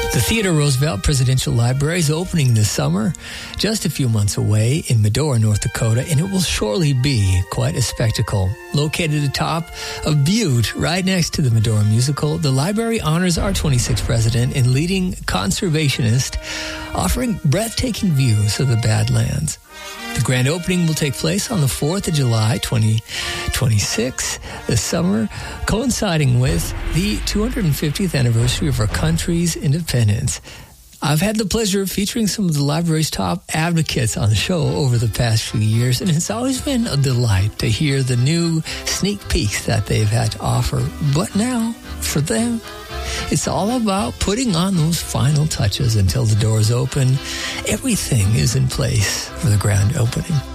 The Theodore Roosevelt Presidential Library is opening this summer, just a few months away in Medora, North Dakota, and it will surely be quite a spectacle. Located atop of Butte, right next to the Medora Musical, the library honors our 26th president and leading conservationist, offering breathtaking views of the Badlands. The grand opening will take place on the 4th of July, 2026, this summer, coinciding with the 250th anniversary of our country's independence. I've had the pleasure of featuring some of the library's top advocates on the show over the past few years, and it's always been a delight to hear the new sneak peeks that they've had to offer. But now, for them, it's all about putting on those final touches until the doors open. Everything is in place for the grand opening.